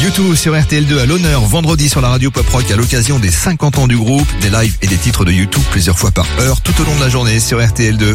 U2 sur RTL2 à l'honneur vendredi sur la radio Pop Rock à l'occasion des 50 ans du groupe, des lives et des titres de U2 plusieurs fois par heure tout au long de la journée sur RTL2.